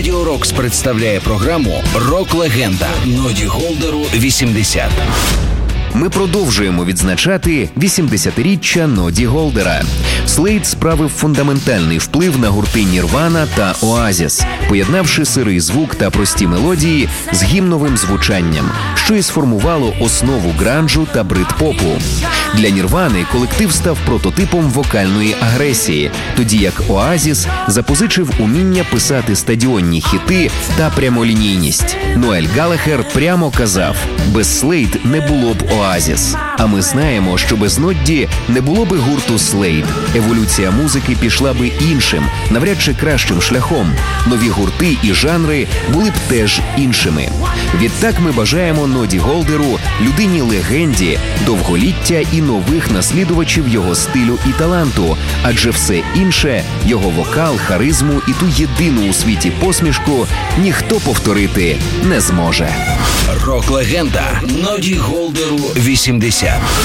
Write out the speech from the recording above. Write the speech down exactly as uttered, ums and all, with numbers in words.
Радіо Рокс представляє програму «Рок-легенда» Ноді Голдеру вісімдесят. Ми продовжуємо відзначати вісімдесятиріччя Ноді Голдера. Слейд справив фундаментальний вплив на гурти Нірвана та Оазіс, поєднавши сирий звук та прості мелодії з гімновим звучанням, що і сформувало основу гранжу та брит-попу. Для Нірвани колектив став прототипом вокальної агресії, тоді як Оазіс запозичив уміння писати стадіонні хіти та прямолінійність. Ноель Галлахер прямо казав: «Без Слейд не було б Оазіс». А ми знаємо, що без Нодді не було би гурту Слейд. Еволюція музики пішла би іншим, навряд чи кращим шляхом. Нові гурти і жанри були б теж іншими. Відтак ми бажаємо Ноді Голдеру, людині-легенді, довголіття і нових наслідувачів його стилю і таланту, адже все інше – його вокал, харизму і ту єдину у світі посмішку – ніхто повторити не зможе. Рок-легенда Ноді Голдеру вісімдесят.